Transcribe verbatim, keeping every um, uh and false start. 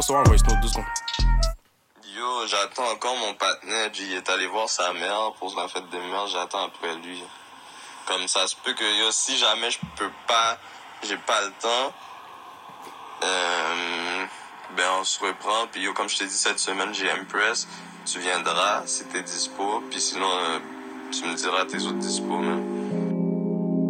bon, ça va, envoyer sinon deux secondes. Yo, j'attends encore mon partenaire. Il est allé voir sa mère pour la fête des mères. J'attends après lui. Comme ça se peut que yo, si jamais je peux pas, j'ai pas le temps, euh, ben on se reprend. Puis yo, comme je t'ai dit cette semaine, j'ai Empress. Tu viendras si t'es dispo. Puis sinon, euh, tu me diras tes autres dispo, man.